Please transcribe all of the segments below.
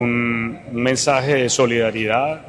Un mensaje de solidaridad,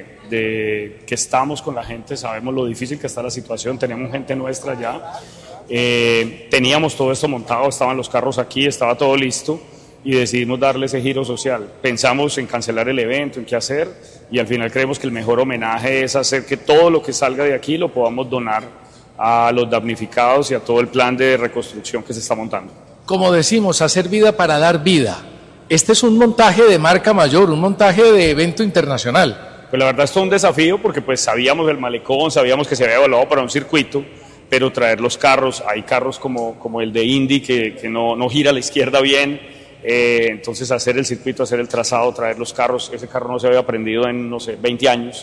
de que estamos con la gente, sabemos lo difícil que está la situación, tenemos gente nuestra ya, teníamos todo esto montado, estaban los carros aquí, estaba todo listo y decidimos darle ese giro social. Pensamos en cancelar el evento, en qué hacer, y al final creemos que el mejor homenaje es hacer que todo lo que salga de aquí lo podamos donar a los damnificados y a todo el plan de reconstrucción que se está montando. Como decimos, hacer vida para dar vida. Este es un montaje de marca mayor, un montaje de evento internacional. Pues la verdad es todo un desafío porque pues sabíamos del malecón, sabíamos que se había evaluado para un circuito, pero traer los carros, hay carros como el de Indy que no gira a la izquierda bien, entonces hacer el circuito, hacer el trazado, traer los carros, ese carro no se había aprendido en, no sé, 20 años,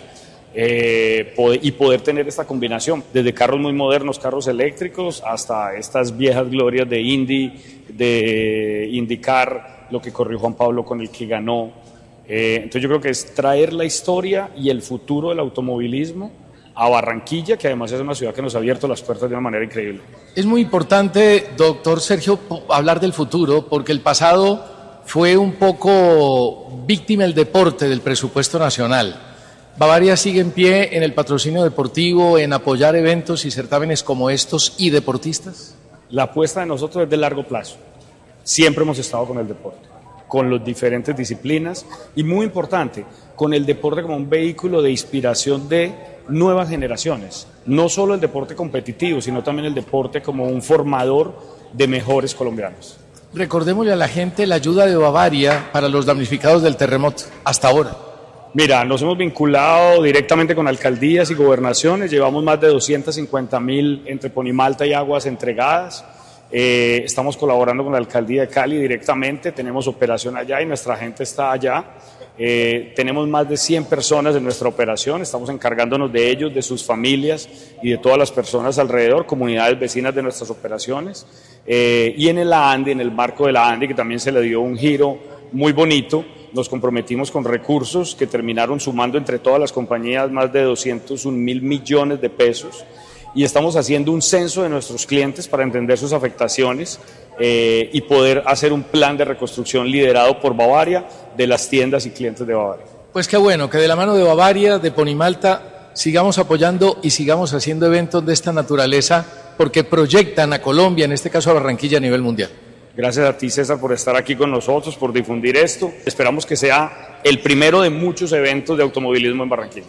y poder tener esta combinación, desde carros muy modernos, carros eléctricos, hasta estas viejas glorias de Indy, de IndyCar, lo que corrió Juan Pablo con el que ganó. Entonces yo creo que es traer la historia y el futuro del automovilismo a Barranquilla, que además es una ciudad que nos ha abierto las puertas de una manera increíble. Es muy importante, doctor Sergio, hablar del futuro, porque el pasado fue un poco víctima del deporte, del presupuesto nacional. Bavaria sigue en pie en el patrocinio deportivo, en apoyar eventos y certámenes como estos y deportistas. La apuesta de nosotros es de largo plazo. Siempre hemos estado con el deporte, con las diferentes disciplinas y, muy importante, con el deporte como un vehículo de inspiración de nuevas generaciones. No solo el deporte competitivo, sino también el deporte como un formador de mejores colombianos. Recordémosle a la gente la ayuda de Bavaria para los damnificados del terremoto, hasta ahora. Mira, nos hemos vinculado directamente con alcaldías y gobernaciones, llevamos más de 250.000 entre Ponimalta y Aguas entregadas. Estamos colaborando con la alcaldía de Cali directamente, tenemos operación allá y nuestra gente está allá. Tenemos más de 100 personas en nuestra operación, estamos encargándonos de ellos, de sus familias y de todas las personas alrededor, comunidades vecinas de nuestras operaciones. Y en el ANDI, en el marco de la ANDI, que también se le dio un giro muy bonito, nos comprometimos con recursos que terminaron sumando entre todas las compañías más de 201.000 millones de pesos. Y estamos haciendo un censo de nuestros clientes para entender sus afectaciones y poder hacer un plan de reconstrucción liderado por Bavaria, de las tiendas y clientes de Bavaria. Pues qué bueno, que de la mano de Bavaria, de Ponimalta, sigamos apoyando y sigamos haciendo eventos de esta naturaleza porque proyectan a Colombia, en este caso a Barranquilla, a nivel mundial. Gracias a ti, César, por estar aquí con nosotros, por difundir esto. Esperamos que sea el primero de muchos eventos de automovilismo en Barranquilla.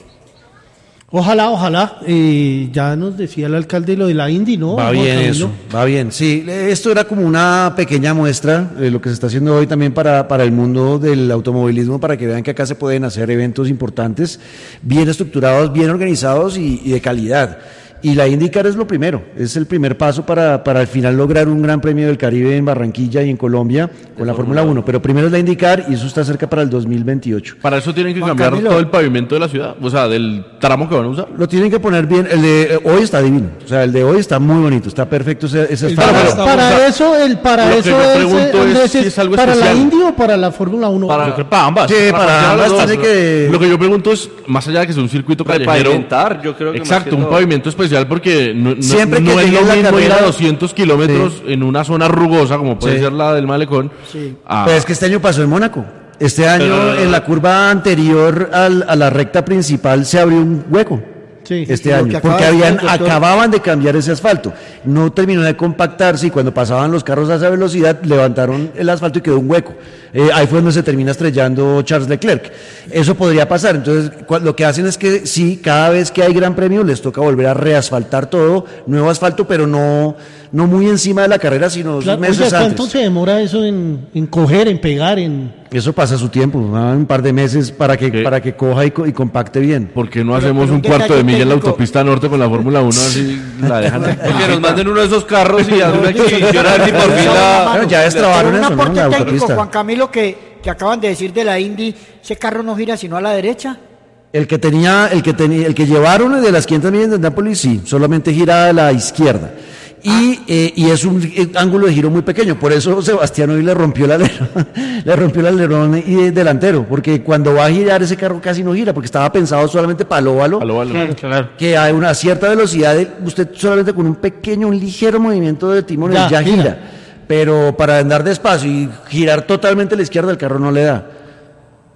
Ojalá, ya nos decía el alcalde lo de la Indy, ¿no? Va bien eso, va bien, sí, esto era como una pequeña muestra de lo que se está haciendo hoy también para el mundo del automovilismo, para que vean que acá se pueden hacer eventos importantes, bien estructurados, bien organizados y de calidad. Y la IndyCar es lo primero, es el primer paso para al final lograr un Gran Premio del Caribe en Barranquilla y en Colombia con la Fórmula 1, pero primero es la IndyCar y eso está cerca para el 2028. Para eso tienen que cambiar todo el pavimento de la ciudad, o sea, del tramo que van a usar. Lo tienen que poner bien, el de hoy está divino, o sea, el de hoy está muy bonito, está perfecto ese asfalto. Para eso es para la Indy o para la Fórmula 1. Para ambas. Sí, para ambas tiene que... Lo que yo pregunto es, más allá de que sea un circuito callejero, yo creo que exacto, un pavimento especial porque no es lo mismo ir a 200 kilómetros en una zona rugosa como puede ser la del Malecón. Sí. Pero es que este año pasó en Mónaco. Este año en la curva anterior a la recta principal se abrió un hueco. Sí, este año, porque acababan de cambiar ese asfalto, no terminó de compactarse y cuando pasaban los carros a esa velocidad levantaron el asfalto y quedó un hueco. Ahí fue donde se termina estrellando Charles Leclerc. Eso podría pasar, entonces lo que hacen es que sí, cada vez que hay Gran Premio les toca volver a reasfaltar todo, nuevo asfalto, pero no muy encima de la carrera, sino meses antes. ¿Cuánto se demora eso en coger, en pegar, Eso pasa su tiempo, un par de meses para que coja y compacte bien. ¿Por qué no hacemos un cuarto de milla en la autopista norte con la Fórmula 1 así la dejan? Que nos manden uno de esos carros y hagan una exhibición a ver si por fin ya destrabaron eso, un aporte técnico, Juan Camilo, que acaban de decir de la Indy, ese carro no gira sino a la derecha. El que llevaron de las 500 millas de Indianápolis, sí, solamente gira a la izquierda. Y es un ángulo de giro muy pequeño, por eso Sebastián hoy le rompió el alerón delantero, porque cuando va a girar ese carro casi no gira, porque estaba pensado solamente para el óvalo, claro. Que a una cierta velocidad, usted solamente con un ligero movimiento de timón ya gira, pero para andar despacio y girar totalmente a la izquierda el carro no le da.